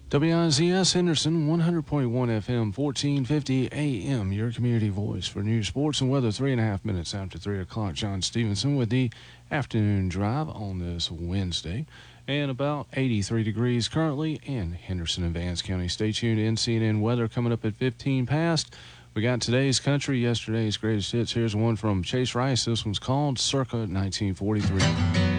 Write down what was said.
WIZS Henderson, 100.1 FM, 1450 AM, your community voice for news, sports, and weather. 3.5 minutes after 3 o'clock. John Stevenson with the afternoon drive on this Wednesday. And about 83 degrees currently in Henderson and Vance County. Stay tuned to NCNN weather coming up at 15 past. We got today's country, yesterday's greatest hits. Here's one from Chase Rice. This one's called Circa 1943.